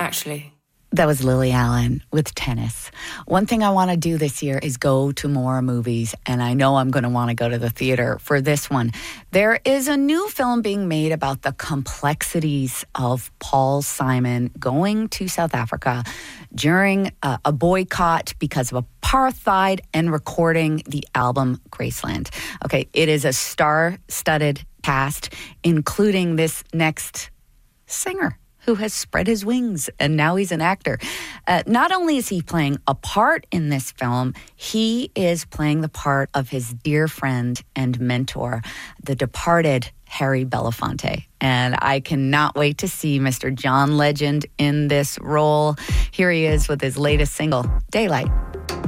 actually. That was Lily Allen with Tennis. One thing I want to do this year is go to more movies, and I know I'm going to want to go to the theater for this one. There is a new film being made about the complexities of Paul Simon going to South Africa during a boycott because of apartheid and recording the album Graceland. Okay, it is a star-studded cast, including this next singer who has spread his wings, and now he's an actor. Not only is he playing a part in this film, he is playing the part of his dear friend and mentor, the departed Harry Belafonte. And I cannot wait to see Mr. John Legend in this role. Here he is with his latest single, Daylight.